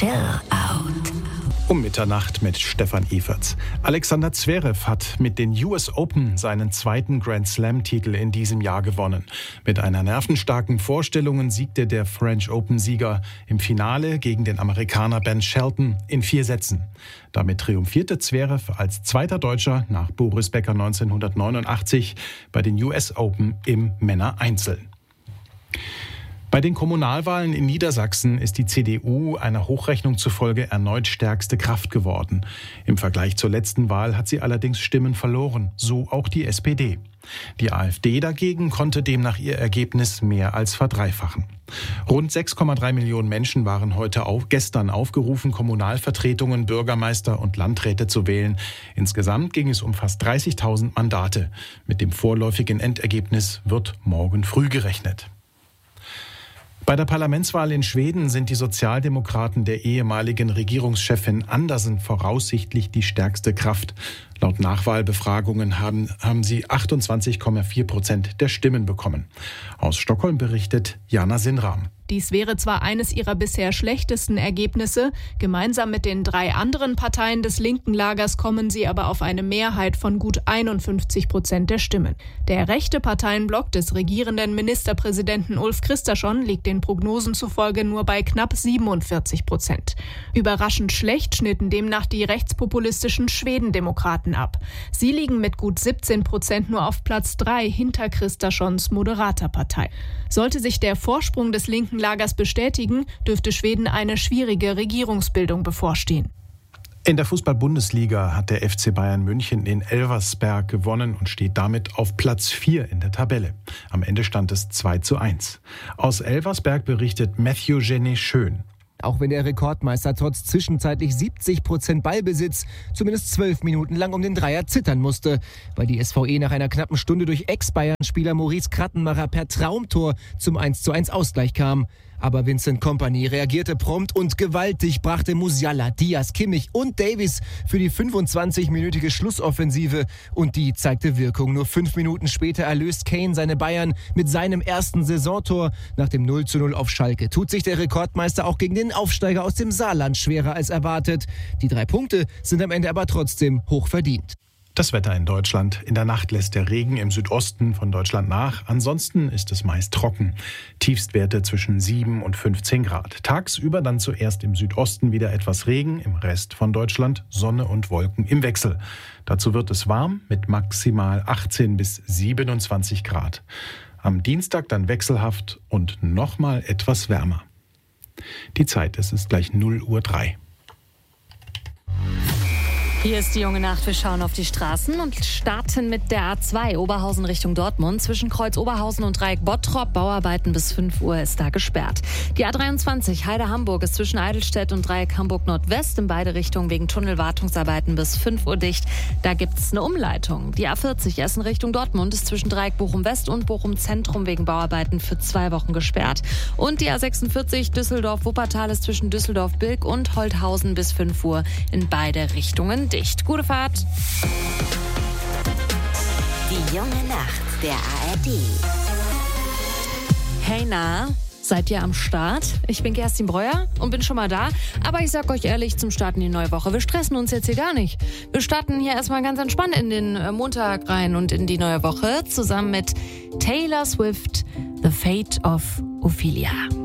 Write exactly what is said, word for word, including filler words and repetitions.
Chill Out. Um Mitternacht mit Stefan Everts. Alexander Zverev hat mit den U S Open seinen zweiten Grand Slam-Titel in diesem Jahr gewonnen. Mit einer nervenstarken Vorstellung siegte der French Open-Sieger im Finale gegen den Amerikaner Ben Shelton in vier Sätzen. Damit triumphierte Zverev als zweiter Deutscher nach Boris Becker neunzehnhundertneunundachtzig bei den U S Open im Männereinzel. Bei den Kommunalwahlen in Niedersachsen ist die C D U einer Hochrechnung zufolge erneut stärkste Kraft geworden. Im Vergleich zur letzten Wahl hat sie allerdings Stimmen verloren, so auch die S P D. Die AfD dagegen konnte demnach ihr Ergebnis mehr als verdreifachen. Rund sechs Komma drei Millionen Menschen waren heute auf, gestern aufgerufen, Kommunalvertretungen, Bürgermeister und Landräte zu wählen. Insgesamt ging es um fast dreißigtausend Mandate. Mit dem vorläufigen Endergebnis wird morgen früh gerechnet. Bei der Parlamentswahl in Schweden sind die Sozialdemokraten der ehemaligen Regierungschefin Andersson voraussichtlich die stärkste Kraft. Laut Nachwahlbefragungen haben, haben sie achtundzwanzig Komma vier Prozent der Stimmen bekommen. Aus Stockholm berichtet Jana Sinram. Dies wäre zwar eines ihrer bisher schlechtesten Ergebnisse, gemeinsam mit den drei anderen Parteien des linken Lagers kommen sie aber auf eine Mehrheit von gut einundfünfzig Prozent der Stimmen. Der rechte Parteienblock des regierenden Ministerpräsidenten Ulf Kristersson liegt den Prognosen zufolge nur bei knapp siebenundvierzig Prozent. Überraschend schlecht schnitten demnach die rechtspopulistischen Schwedendemokraten ab. Sie liegen mit gut siebzehn Prozent nur auf Platz drei hinter Kristerssons moderater Partei. Sollte sich der Vorsprung des linken Lagers bestätigen, dürfte Schweden eine schwierige Regierungsbildung bevorstehen. In der Fußball-Bundesliga hat der F C Bayern München in Elversberg gewonnen und steht damit auf Platz vier in der Tabelle. Am Ende stand es zwei zu eins. Aus Elversberg berichtet Matthew Genet-Schön. Auch wenn der Rekordmeister trotz zwischenzeitlich siebzig Prozent Ballbesitz zumindest zwölf Minuten lang um den Dreier zittern musste, weil die S V E nach einer knappen Stunde durch Ex-Bayern-Spieler Maurice Krattenmacher per Traumtor zum eins zu eins Ausgleich kam. Aber Vincent Kompany reagierte prompt und gewaltig, brachte Musiala, Diaz, Kimmich und Davies für die fünfundzwanzigminütige Schlussoffensive. Und die zeigte Wirkung. Nur fünf Minuten später erlöst Kane seine Bayern mit seinem ersten Saisontor. Nach dem null zu null auf Schalke tut sich der Rekordmeister auch gegen den Aufsteiger aus dem Saarland schwerer als erwartet. Die drei Punkte sind am Ende aber trotzdem hoch verdient. Das Wetter in Deutschland. In der Nacht lässt der Regen im Südosten von Deutschland nach. Ansonsten ist es meist trocken. Tiefstwerte zwischen sieben und fünfzehn Grad. Tagsüber dann zuerst im Südosten wieder etwas Regen, im Rest von Deutschland Sonne und Wolken im Wechsel. Dazu wird es warm mit maximal achtzehn bis siebenundzwanzig Grad. Am Dienstag dann wechselhaft und nochmal etwas wärmer. Die Zeit, es ist gleich null Uhr drei. Hier ist die junge Nacht. Wir schauen auf die Straßen und starten mit der A zwei Oberhausen Richtung Dortmund. Zwischen Kreuz Oberhausen und Dreieck Bottrop. Bauarbeiten bis fünf Uhr ist da gesperrt. Die A dreiundzwanzig Heide Hamburg ist zwischen Eidelstedt und Dreieck Hamburg Nordwest in beide Richtungen wegen Tunnelwartungsarbeiten bis fünf Uhr dicht. Da gibt es eine Umleitung. Die A vierzig Essen Richtung Dortmund ist zwischen Dreieck Bochum West und Bochum Zentrum wegen Bauarbeiten für zwei Wochen gesperrt. Und die A sechsundvierzig Düsseldorf Wuppertal ist zwischen Düsseldorf Bilk und Holthausen bis fünf Uhr in beide Richtungen dicht. Gute Fahrt. Die junge Nacht der A R D. Hey, na, seid ihr am Start? Ich bin Kerstin Breuer und bin schon mal da. Aber ich sag euch ehrlich, zum Starten in die neue Woche, wir stressen uns jetzt hier gar nicht. Wir starten hier erstmal ganz entspannt in den Montag rein und in die neue Woche zusammen mit Taylor Swift, The Fate of Ophelia.